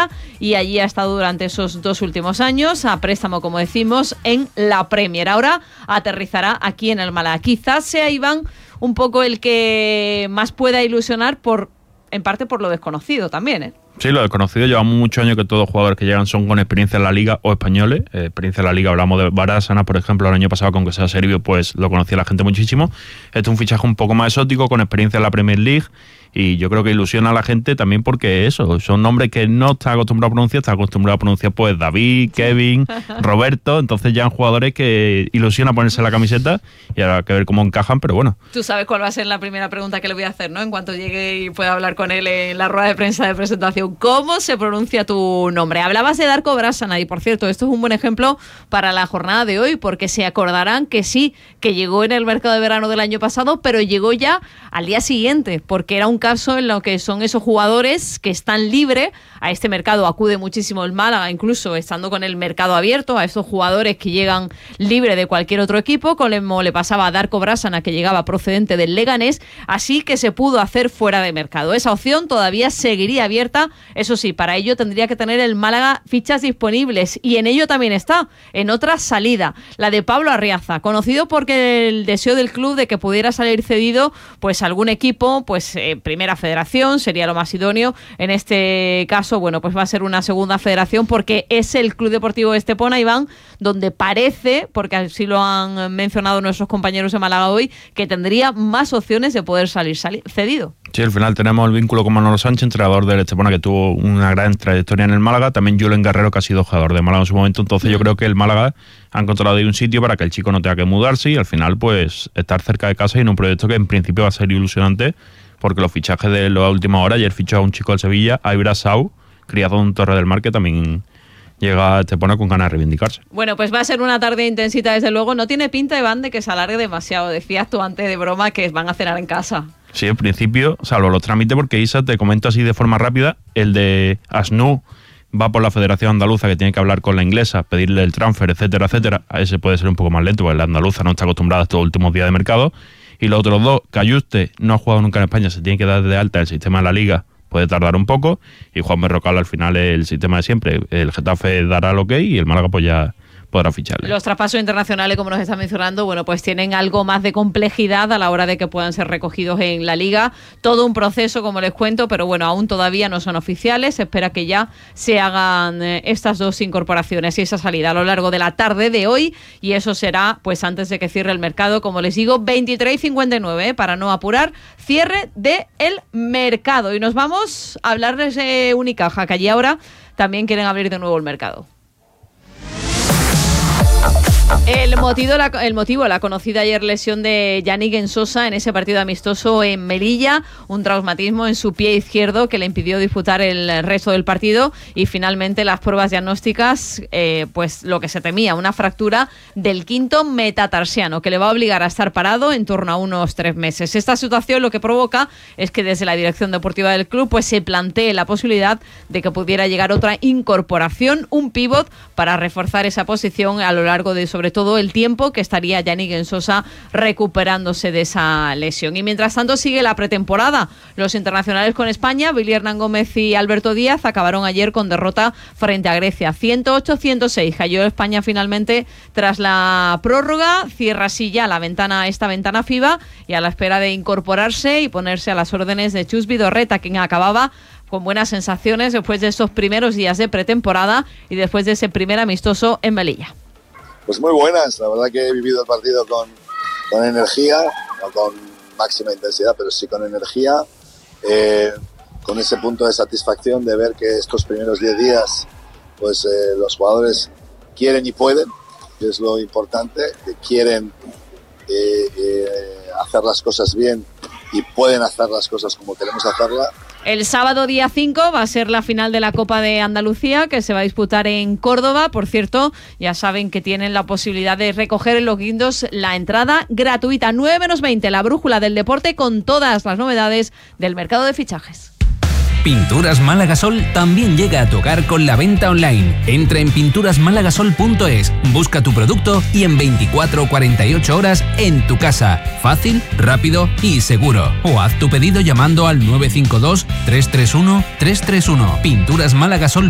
Sevilla y allí ha estado durante esos 2 últimos años, a préstamo, como decimos, en la Premier. Ahora aterrizará aquí en el Málaga. Quizás sea Iván un poco el que más pueda ilusionar en parte por lo desconocido también, ¿eh? Sí, lo desconocido. Llevamos muchos años que todos los jugadores que llegan son con experiencia en la Liga o españoles. Experiencia en la Liga, hablamos de Bárcenas, por ejemplo, el año pasado, con que sea serbio, pues lo conocía la gente muchísimo. Este es un fichaje un poco más exótico, con experiencia en la Premier League, y yo creo que ilusiona a la gente también porque eso, son nombres que no está acostumbrado a pronunciar, está acostumbrado a pronunciar pues David, Kevin, Roberto, entonces ya son jugadores que ilusiona ponerse la camiseta y habrá que ver cómo encajan, pero bueno. Tú sabes cuál va a ser la primera pregunta que le voy a hacer, ¿no? En cuanto llegue y pueda hablar con él en la rueda de prensa de presentación. ¿Cómo se pronuncia tu nombre? Hablabas de Darko Bárcenas y, por cierto, esto es un buen ejemplo para la jornada de hoy, porque se acordarán que sí, que llegó en el mercado de verano del año pasado, pero llegó ya al día siguiente, porque era un caso en lo que son esos jugadores que están libres. A este mercado acude muchísimo el Málaga, incluso estando con el mercado abierto, a estos jugadores que llegan libres de cualquier otro equipo, como le pasaba a Darko Bárcenas, que llegaba procedente del Leganés, así que se pudo hacer fuera de mercado. Esa opción todavía seguiría abierta, eso sí, para ello tendría que tener el Málaga fichas disponibles, y en ello también está, en otra salida, la de Pablo Arriaza, conocido porque el deseo del club de que pudiera salir cedido pues algún equipo, pues primera federación sería lo más idóneo. En este caso, bueno, pues va a ser una segunda federación, porque es el Club Deportivo Estepona, Iván, donde parece, porque así lo han mencionado nuestros compañeros de Málaga hoy, que tendría más opciones de poder salir cedido. Sí, al final tenemos el vínculo con Manolo Sánchez, entrenador del Estepona, que tuvo una gran trayectoria en el Málaga. También Julen Guerrero, que ha sido jugador de Málaga en su momento. Entonces yo creo que el Málaga ha encontrado ahí un sitio para que el chico no tenga que mudarse y al final pues estar cerca de casa y en un proyecto que en principio va a ser ilusionante, porque los fichajes de la última hora, ayer fichó a un chico del Sevilla, a Ibra Sau, criado en Torre del Mar, que también llega a Estepona con ganas de reivindicarse. Bueno, pues va a ser una tarde intensita, desde luego. No tiene pinta, Iván, de que se alargue demasiado. Decías tú antes de broma que van a cenar en casa. Sí, en principio, salvo los trámites, porque Isa, te comento así de forma rápida, el de Asnú va por la Federación Andaluza, que tiene que hablar con la inglesa, pedirle el transfer, etcétera, etcétera. A ese puede ser un poco más lento, porque la andaluza no está acostumbrada a estos últimos días de mercado. Y los otros dos, Cayuste no ha jugado nunca en España, se tiene que dar de alta el sistema de la Liga, puede tardar un poco, y Juan Berrocal al final el sistema de siempre. El Getafe dará el ok y el Málaga pues ya podrá ficharle. Los traspasos internacionales, como nos está mencionando, bueno, pues tienen algo más de complejidad a la hora de que puedan ser recogidos en la Liga. Todo un proceso, como les cuento, pero bueno, aún todavía no son oficiales. Se espera que ya se hagan estas dos incorporaciones y esa salida a lo largo de la tarde de hoy, y eso será pues antes de que cierre el mercado, como les digo, 23:59, para no apurar, cierre del mercado. Y nos vamos a hablarles de Unicaja, que allí ahora también quieren abrir de nuevo el mercado. El motivo, la conocida ayer lesión de Yannick Ensosa en ese partido amistoso en Melilla, un traumatismo en su pie izquierdo que le impidió disputar el resto del partido, y finalmente las pruebas diagnósticas, pues lo que se temía, una fractura del quinto metatarsiano que le va a obligar a estar parado en torno a unos 3 meses. Esta situación lo que provoca es que desde la dirección deportiva del club pues se plantee la posibilidad de que pudiera llegar otra incorporación, un pívot, para reforzar esa posición a lo largo de sobre todo el tiempo que estaría Yannick Ensosa recuperándose de esa lesión. Y mientras tanto sigue la pretemporada. Los internacionales con España, Billy Hernán Gómez y Alberto Díaz, acabaron ayer con derrota frente a Grecia, 108-106. Cayó España finalmente tras la prórroga. Cierra así ya esta ventana FIBA, y a la espera de incorporarse y ponerse a las órdenes de Chus Vidorreta, quien acababa con buenas sensaciones después de estos primeros días de pretemporada y después de ese primer amistoso en Melilla. Pues muy buenas, la verdad que he vivido el partido con energía, no con máxima intensidad, pero sí con energía, con ese punto de satisfacción de ver que estos primeros 10 días pues los jugadores quieren y pueden, que es lo importante, que quieren hacer las cosas bien y pueden hacer las cosas como queremos hacerlas. El sábado día 5 va a ser la final de la Copa de Andalucía, que se va a disputar en Córdoba. Por cierto, ya saben que tienen la posibilidad de recoger en los guindos la entrada gratuita. 9:20, la brújula del deporte con todas las novedades del mercado de fichajes. Pinturas Málaga Sol también llega a tu hogar con la venta online. Entra en pinturasmálagasol.es, busca tu producto y en 24 o 48 horas en tu casa. Fácil, rápido y seguro. O haz tu pedido llamando al 952 331 331. Pinturasmálagasol.es.